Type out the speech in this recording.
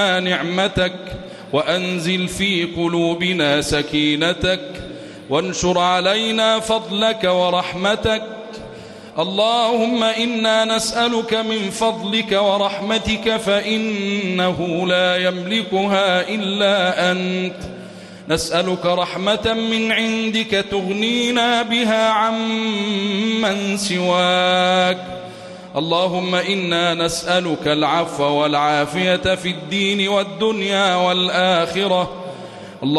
نعمتك وأنزل في قلوبنا سكينتك وانشر علينا فضلك ورحمتك. اللهم إنا نسألك من فضلك ورحمتك فإنه لا يملكها إلا أنت. نسألك رحمة من عندك تغنينا بها عمن سواك. اللهم إنا نسألك العفو والعافية في الدين والدنيا والآخرة.